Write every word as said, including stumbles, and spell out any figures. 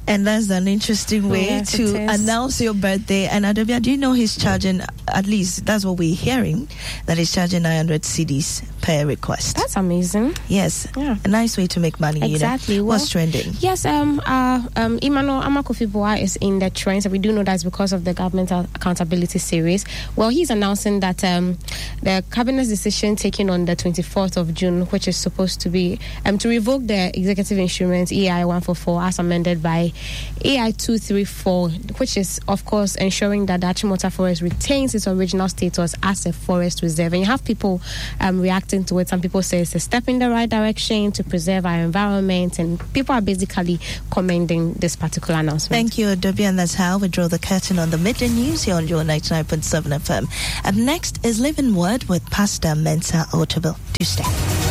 And that's an interesting way Yes, to it is. announce your birthday. And Adobia, do you know he's charging, at least that's what we're hearing, that he's charging nine hundred cedis per request? That's amazing. Yes. Yeah. A nice way to make money. Exactly. You know? Well, What's trending? Yes, um, uh, um, Emmanuel Amakofi-Boa is in the trends, and we do know that's because of the Government Accountability Series. Well, he's announcing that um, the Cabinet's decision taken on the twenty-fourth of June, which is supposed to be um, to revoke the executive instrument E I one forty-four as amended by A I two thirty-four, which is, of course, ensuring that the Achimota Forest retains its original status as a forest reserve. And you have people um, reacting to it. Some people say it's a step in the right direction to preserve our environment, and people are basically commending this particular announcement. Thank you, Adobia, and that's how we draw the curtain on the midday news here on Joy ninety-nine point seven F M. Up next is Living Word with Pastor Mensa Otabil. Do stay.